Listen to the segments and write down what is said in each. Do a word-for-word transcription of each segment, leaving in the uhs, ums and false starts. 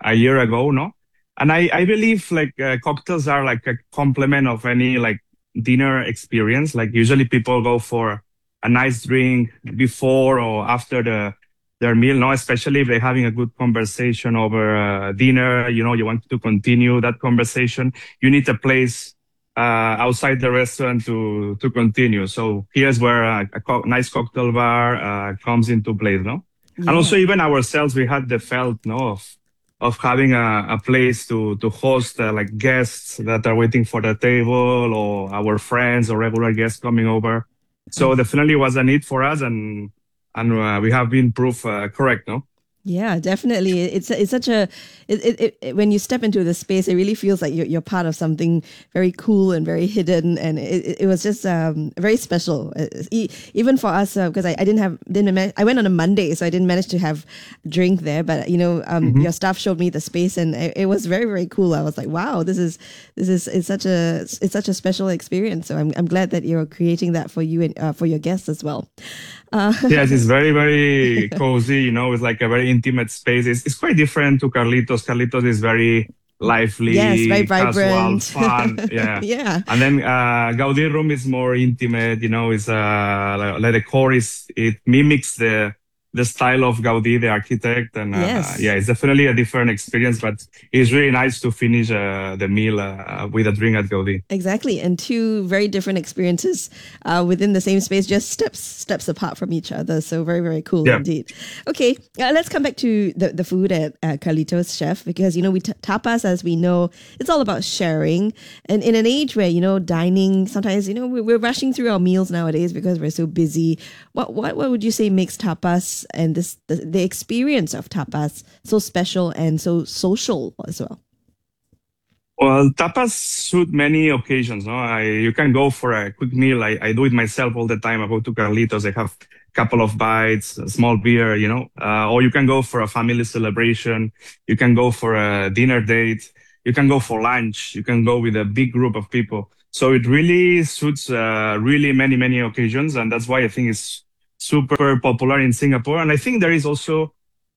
a year ago, no? And I, I believe like uh, cocktails are like a complement of any like dinner experience. Like usually people go for a nice drink before or after the their meal, no? Especially if they're having a good conversation over uh, dinner, you know, you want to continue that conversation. You need a place uh, outside the restaurant to to continue. So here's where uh, a co- nice cocktail bar uh, comes into place, no? And Yeah. also even ourselves, we had the felt, no, of of having a, a place to to host uh, like guests that are waiting for the table or our friends or regular guests coming over. So definitely was a need for us, and and uh, we have been proof uh, correct, no? Yeah, definitely. It's it's such a it, it, it when you step into the space, it really feels like you're you're part of something very cool and very hidden, and it, it was just um very special. Uh, e- Even for us, because I, I didn't have didn't man- I went on a Monday, so I didn't manage to have drink there. But you know, um, Hmm. your staff showed me the space, and it, it was very very cool. I was like, wow, this is this is it's such a it's such a special experience. So I'm I'm glad that you're creating that for you and uh, for your guests as well. Uh, Yes, it's very, very cozy, you know, it's like a very intimate space. It's, it's quite different to Carlitos. Carlitos is very yes, very lively, casual, vibrant. fun. Yeah. Yeah. And then uh, Gaudí room is more intimate, you know, it's uh, like, like the core is, it mimics the the style of Gaudí, the architect. And uh, yeah, Yes, it's definitely a different experience, but it's really nice to finish uh, the meal uh, with a drink at Gaudí. exactly. And two very different experiences uh, within the same space, just steps steps apart from each other. So very, very cool Yeah. indeed. Okay, uh, let's come back to the, the food at uh, Carlitos Chef, because, you know, we t- tapas, as we know, it's all about sharing. And in an age where, you know, dining, sometimes, you know, we're, we're rushing through our meals nowadays because we're so busy. What, what, what would you say makes tapas and this the, the experience of tapas so special and so social as well? Well, tapas suit many occasions. No, I, you can go for a quick meal. I, I do it myself all the time. I go to Carlitos. I have a couple of bites, a small beer, you know, uh, or you can go for a family celebration. You can go for a dinner date. You can go for lunch. You can go with a big group of people. So it really suits uh, really many, many occasions. And that's why I think it's super popular in Singapore. And I think there is also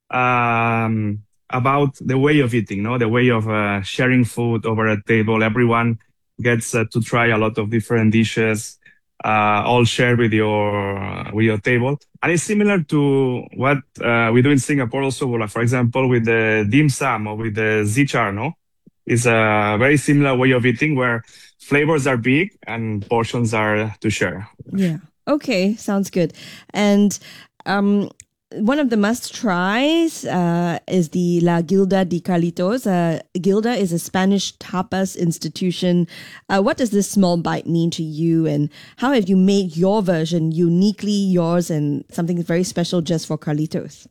um, about the way of eating, no, the way of uh, sharing food over a table. Everyone gets uh, to try a lot of different dishes, uh, all shared with your with your table, and it's similar to what uh, we do in Singapore. Also, like, for example, with the dim sum or with the zichar, no, it's a very similar way of eating where flavors are big and portions are to share. Yeah. Okay, sounds good. And um, one of the must tries uh, is the La Gilda de Carlitos. Uh, Gilda is a Spanish tapas institution. Uh, what does this small bite mean to you, and how have you made your version uniquely yours and something very special just for Carlitos?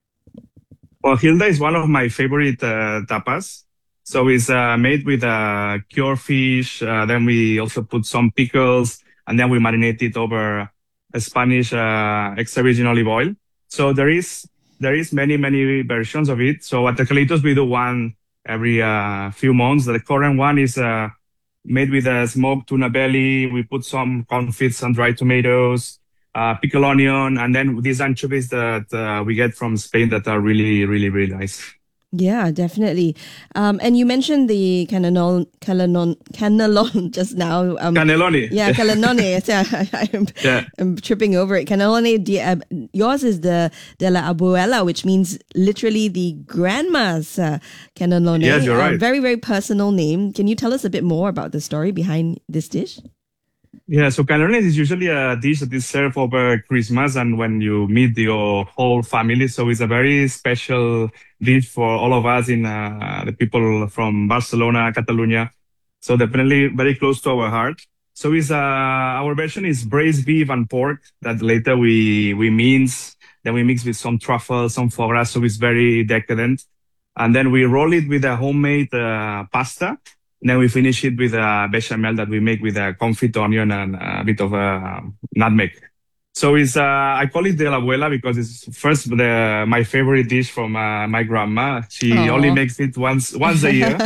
Well, Hilda is one of my favorite uh, tapas. So it's uh, made with uh, cured fish. Uh, then we also put some pickles, and then we marinate it over a Spanish uh, extra virgin olive oil. So there is there is many many versions of it. So at the Calitos we do one every uh, few months. The current one is uh, made with a smoked tuna belly. We put some confits and dried tomatoes, uh, pickle onion, and then these anchovies that uh, we get from Spain that are really, really, really nice. Yeah, definitely. Um, and you mentioned the cannellon, cannellon, cannellon just now. Um, Cannelloni. yeah, cannellone. Yeah, I, I'm, Yeah. I'm tripping over it. Cannellone. De, uh, yours is the de la abuela, which means literally the grandma's uh, cannellone. Yes, you're A right. very, very personal name. Can you tell us a bit more about the story behind this dish? Yeah, so cannelloni is usually a dish that is served over Christmas and when you meet your whole family. So it's a very special dish for all of us in uh, the people from Barcelona, Catalonia. So definitely very close to our heart. So it's uh, our version is braised beef and pork that later we we mince. Then we mix with some truffle, some foie gras. So it's very decadent. And then we roll it with a homemade uh, pasta. Then we finish it with a bechamel that we make with a confit onion and a bit of a nutmeg. So it's uh, I call it de la abuela because it's first the my favorite dish from uh, my grandma. She only Oh. makes it once once a year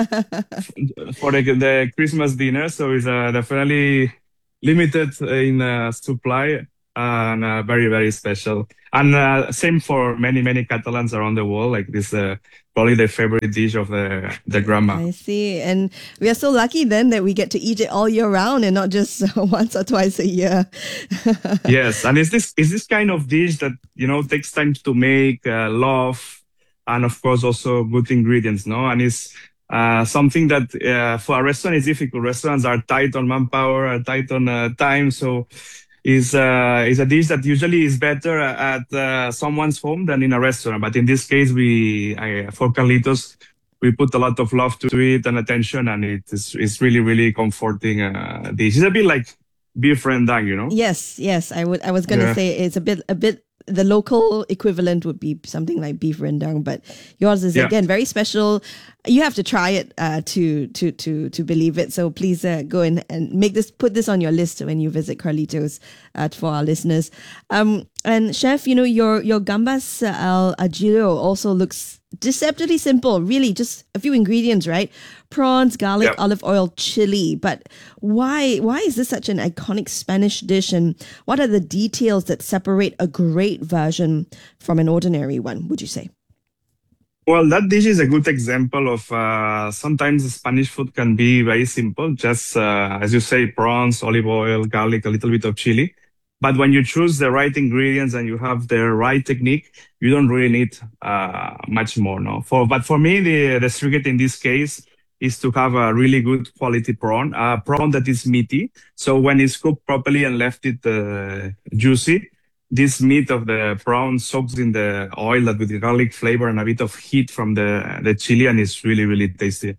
for the, the Christmas dinner. So it's uh, definitely limited in uh, supply. and uh, very, very special. And uh, same for many, many Catalans around the world. Like this, uh, probably the favorite dish of the the grandma. I see. And we are so lucky then that we get to eat it all year round and not just once or twice a year. Yes, and it's this is this kind of dish that you know takes time to make, uh, love, and of course also good ingredients, no? And it's uh, something that uh, for a restaurant is difficult. Restaurants are tight on manpower, are tight on uh, time, so is uh, is a dish that usually is better at uh, someone's home than in a restaurant. But in this case, we I, for Carlitos, we put a lot of love to it and attention, and it is it's really really comforting uh, dish. It's a bit like beef rendang, you know. Yes, yes. I would. I was going to Yeah. say it's a bit, a bit. The local equivalent would be something like beef rendang, but yours is Yeah. again very special. You have to try it uh, to to to to believe it. So please uh, go in and make this, put this on your list when you visit Carlitos uh, for our listeners. Um, and chef, you know your your gambas al ajillo also looks deceptively simple. Really, just a few ingredients, right? Prawns, garlic, Yeah. olive oil, chili. But why why is this such an iconic Spanish dish, and what are the details that separate a great version from an ordinary one, would you say? Well, that dish is a good example of uh, sometimes Spanish food can be very simple, just uh, as you say, prawns, olive oil, garlic, a little bit of chili. But when you choose the right ingredients and you have the right technique, you don't really need uh, much more. No, for but for me, the the secret in this case is to have a really good quality prawn, a prawn that is meaty. So when it's cooked properly and left it uh, juicy, this meat of the prawn soaks in the oil that with the garlic flavor and a bit of heat from the the chili, and it's really really tasty.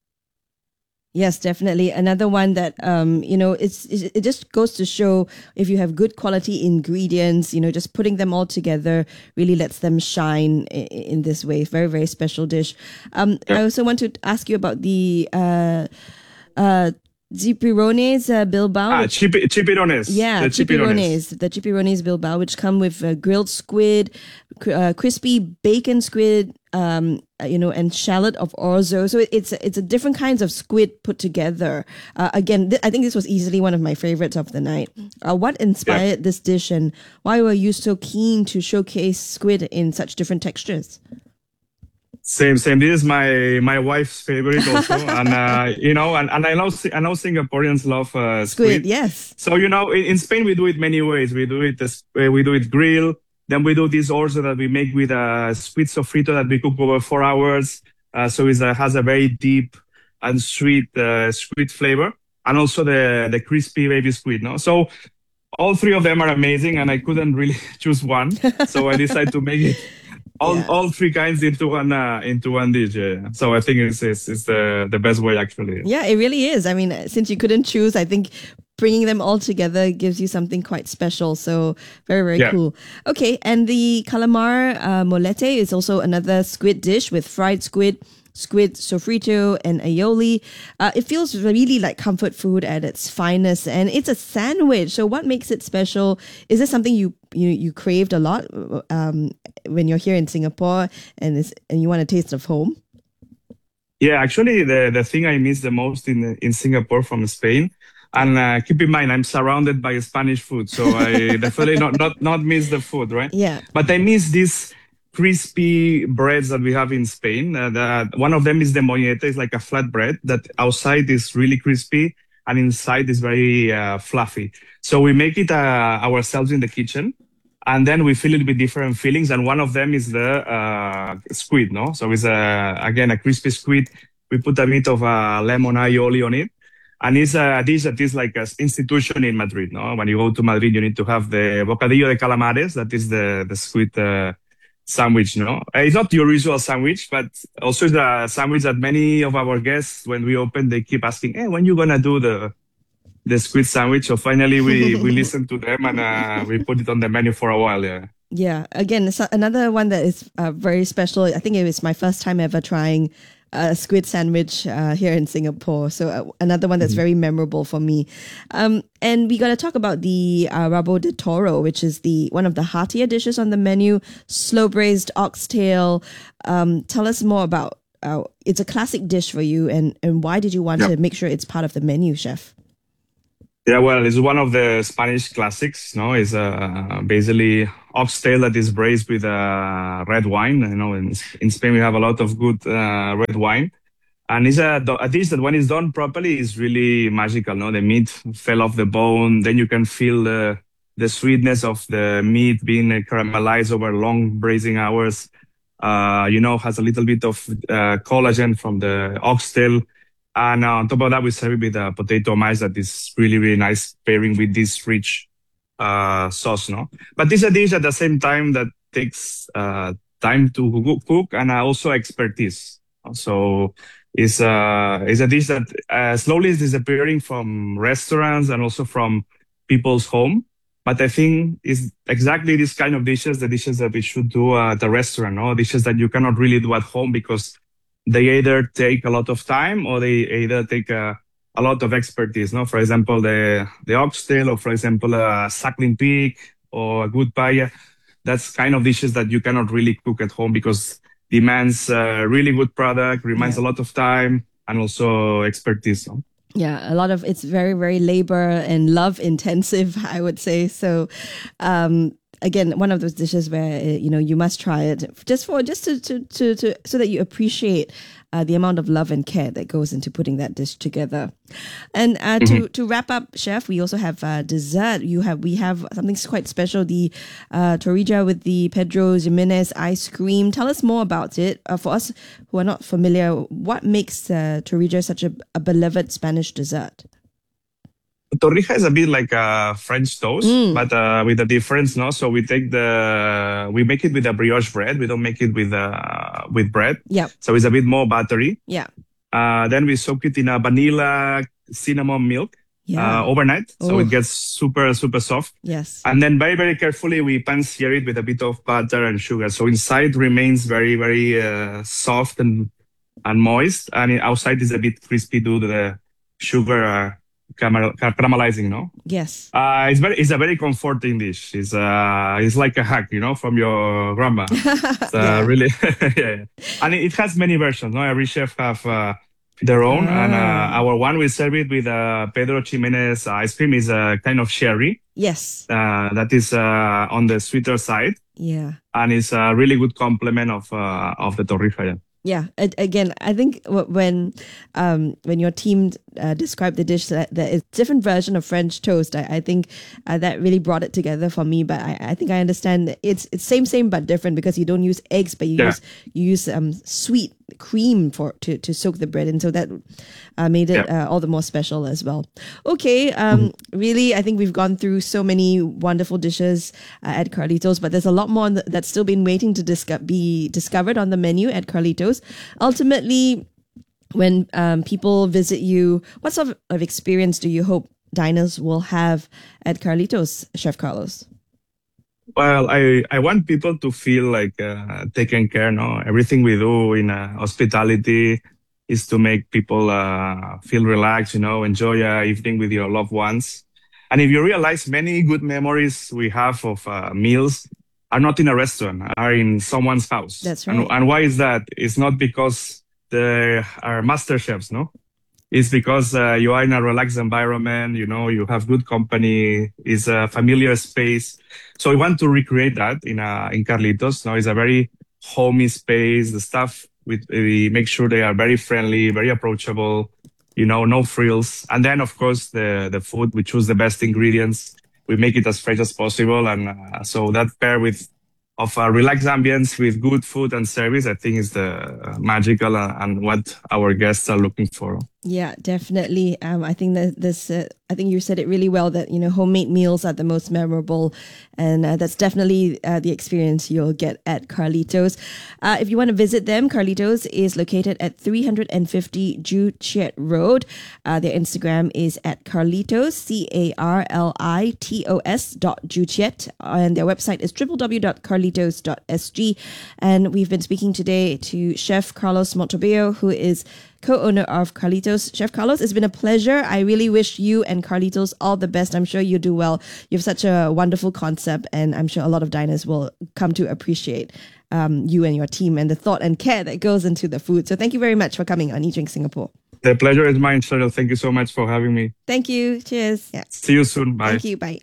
Yes, definitely. Another one that um, you know, it's it it just goes to show if you have good quality ingredients, you know, just putting them all together really lets them shine in, in this way. Very very special dish. Um, I Yeah, also want to ask you about the uh uh Zipirones uh, Bilbao, ah, which chipi, chipirones, yeah, the chipirones. chipirrones, the chipirrones Bilbao, which come with uh, grilled squid, cr- uh, crispy bacon squid, um, uh, you know, and shallot of orzo. So it- it's it's a different kinds of squid put together. Uh, again, th- I think this was easily one of my favorites of the night. Uh, what Yeah. inspired this dish, and why were you so keen to showcase squid in such different textures? Same, same. This is my my wife's favorite also, and uh, you know, and, and I know Si- I know Singaporeans love uh, Squid, squid. yes. So you know, in, in Spain we do it many ways. We do it as- uh, we do it grill. Then we do this also that we make with a uh, squid sofrito that we cook over four hours. Uh, so it has a very deep and sweet uh, squid flavor, and also the the crispy baby squid. No, so all three of them are amazing, and I couldn't really choose one. So I decided to make it all Yeah. all three kinds into one uh, into one dish. Yeah. So I think it's it's, it's the the best way actually. Yeah, it really is. I mean, since you couldn't choose, I think bringing them all together gives you something quite special. So very, very Yeah. cool. Okay, and the calamar uh, molete is also another squid dish with fried squid, squid sofrito, and aioli. Uh, it feels really like comfort food at its finest, and it's a sandwich. So what makes it special? Is this something you you you craved a lot um, when you're here in Singapore, and it's, and you want a taste of home? Yeah, actually, the the thing I miss the most in in Singapore from Spain, and uh, keep in mind I'm surrounded by Spanish food, so I definitely not not not miss the food, right? Yeah. But I miss these crispy breads that we have in Spain. Uh, the, one of them is the moñete, it's like a flat bread that outside is really crispy and inside is very uh, fluffy. So we make it uh, ourselves in the kitchen, and then we fill it with different fillings, and one of them is the uh, squid, no? So it's a, again a crispy squid. We put a bit of uh, lemon aioli on it, and it's a dish that is like an institution in Madrid, no? When you go to Madrid, you need to have the bocadillo de calamares, that is the the squid uh, sandwich, no? Uh, It's not your usual sandwich, but also the sandwich that many of our guests, when we open, they keep asking, "Hey, when you gonna do the the squid sandwich?" So finally, we we listened to them, and uh, we put it on the menu for a while. Yeah. Yeah, again, it's a- another one that is uh, very special. I think it was my first time ever trying a squid sandwich uh, here in Singapore. So uh, another one that's very memorable for me. Um, and we got to talk about the uh, rabo de toro, which is the one of the heartier dishes on the menu. Slow braised oxtail. Um, tell us more about. Uh, it's a classic dish for you, and and why did you want Yeah. to make sure it's part of the menu, chef? Yeah, well, it's one of the Spanish classics. No, it's uh, basically oxtail that is braised with uh, red wine. You know, in, in Spain we have a lot of good uh, red wine, and it's a, a dish that when it's done properly is really magical. No, the meat fell off the bone. Then you can feel the the sweetness of the meat being uh, caramelized over long braising hours. Uh, you know, has a little bit of uh, collagen from the oxtail. And uh, on top of that, we serve it with a potato mash that is really, really nice pairing with this rich uh, sauce, no? But this is a dish at the same time that takes uh, time to coo- cook and uh, also expertise. So it's, uh, it's a dish that uh, slowly is disappearing from restaurants and also from people's home. But I think it's exactly this kind of dishes, the dishes that we should do uh, at the restaurant, no? Dishes that you cannot really do at home because they either take a lot of time or they either take a, a lot of expertise. No, for example, the the oxtail, or for example, a suckling pig or a good paella. That's kind of dishes that you cannot really cook at home because demands a really good product, reminds Yeah. a lot of time, and also expertise. No? Yeah, a lot of it's very, very labor and love intensive, I would say. So, um, again, one of those dishes where uh, you know you must try it just for just to to to, to so that you appreciate uh, the amount of love and care that goes into putting that dish together. And uh, Mhm. to to wrap up, chef, we also have uh, dessert. You have we have something quite special, the uh, Torrija with the Pedro Jimenez ice cream. Tell us more about it. Uh, for us who are not familiar, what makes uh, Torrija such a, a beloved Spanish dessert? Torrija is a bit like a French toast, Mm, but uh, with a difference, no? So we take the we make it with a brioche bread. We don't make it with uh, with bread, yeah, so it's a bit more buttery. yeah, Uh, then we soak it in a vanilla cinnamon milk uh, yeah. overnight, so it Oh, gets super super soft. yes. And then very very carefully we pan sear it with a bit of butter and sugar, so inside remains very very uh, soft and and moist, and it- outside is a bit crispy due to the sugar uh, caramel- caramelizing. No, Yes. uh, it's very it's a very comforting dish. It's uh it's like a hug, you know, from your grandma. It's uh, Yeah. really yeah, yeah. And it, it has many versions. No, every chef have uh, their own, and uh, Ah, our one we serve it with uh, Pedro Ximenez ice cream is a kind of sherry yes. uh, that is uh, on the sweeter side, Yeah. and it's a really good complement of uh, of the torrija. Yeah. Yeah. A- Again, I think w- when um, when your team uh, described the dish, that there is different version of French toast. I, I think uh, that really brought it together for me. But I, I think I understand that it's it's same same but different because you don't use eggs, but you Yeah. use you use um, sweet cream for to, to soak the bread in. So that uh, made it Yeah. uh, all the more special as well. Okay. Mhm. Um, really, I think we've gone through so many wonderful dishes uh, at Carlitos, but there's a lot more th- that's still been waiting to disco- be discovered on the menu at Carlitos. Ultimately, when um, people visit you, what sort of, of experience do you hope diners will have at Carlitos, Chef Carlos? Well, I, I want people to feel like uh, taken care. No, everything we do in uh, hospitality is to make people uh, feel relaxed. You know, enjoy a evening with your loved ones. And if you realize, many good memories we have of uh, meals are not in a restaurant, are in someone's house. That's And right. and why is that? It's not because they are master chefs, no. It's because uh, you are in a relaxed environment, you know, you have good company, it's a familiar space. So we want to recreate that in uh, in Carlitos. Now it's a very homey space. The staff, we, we make sure they are very friendly, very approachable, you know, no frills. And then, of course, the, the food, we choose the best ingredients. We make it as fresh as possible. And uh, so that pair with of a relaxed ambience with good food and service, I think is the uh, magical uh, and what our guests are looking for. Yeah, definitely. Um, I think that this, uh, I think you said it really well that, you know, homemade meals are the most memorable. And uh, that's definitely uh, the experience you'll get at Carlitos. Uh, if you want to visit them, Carlitos is located at three fifty Ju Chiat Road. Uh, their Instagram is at Carlitos, C A R L I T O S dot Ju Chiat. And their website is w w w dot carlitos dot s g. And we've been speaking today to Chef Carlos Montobello, who is co-owner of Carlitos. Chef Carlos, it's been a pleasure. I really wish you and Carlitos all the best. I'm sure you do well. You have such a wonderful concept, and I'm sure a lot of diners will come to appreciate um, you and your team and the thought and care that goes into the food. So thank you very much for coming on Eat Drink Singapore. The pleasure is mine, Cheryl. Thank you so much for having me. Thank you. Cheers. Yeah. See you soon. Bye. Thank you. Bye.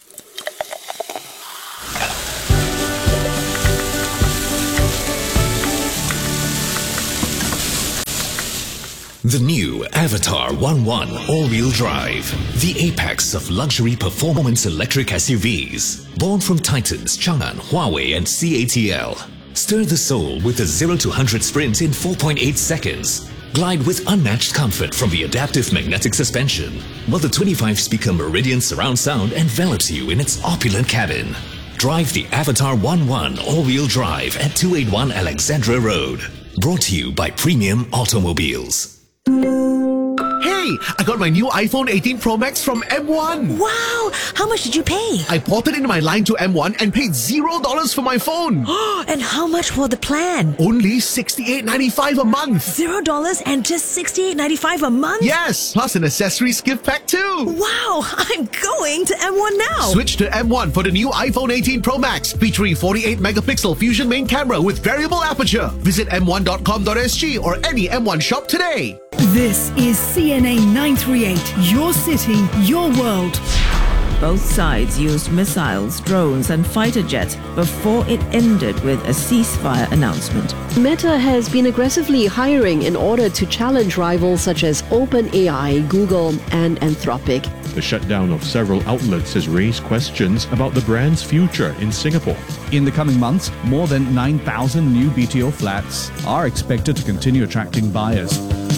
The new Avatar one one all-wheel drive, the apex of luxury performance electric S U Vs. Born from Titans, Chang'an, Huawei and C A T L. Stir the soul with a zero to one hundred sprint in four point eight seconds. Glide with unmatched comfort from the adaptive magnetic suspension, while the twenty-five speaker Meridian surround sound envelops you in its opulent cabin. Drive the Avatar one one all-wheel drive at two eighty-one Alexandra Road. Brought to you by Premium Automobiles. Hey, I got my new iPhone eighteen Pro Max from M one. Wow! How much did you pay? I ported in my line to M one and paid zero dollars for my phone. And how much for the plan? Only sixty-eight ninety-five a month. Zero dollars and just sixty-eight ninety-five a month? Yes, plus an accessories gift pack too. Wow! I'm going to M one now. Switch to M one for the new iPhone eighteen Pro Max, featuring forty-eight megapixel fusion main camera with variable aperture. Visit m one dot com dot s g or any M one shop today. This is C N A nine thirty-eight, your city, your world. Both sides used missiles, drones, and fighter jets before it ended with a ceasefire announcement. Meta has been aggressively hiring in order to challenge rivals such as OpenAI, Google, and Anthropic. The shutdown of several outlets has raised questions about the brand's future in Singapore. In the coming months, more than nine thousand new B T O flats are expected to continue attracting buyers.